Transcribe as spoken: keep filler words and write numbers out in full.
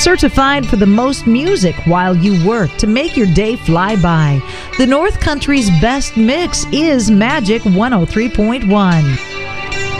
certified for the most music while you work to make your day fly by. The North Country's best mix is Magic one oh three point one.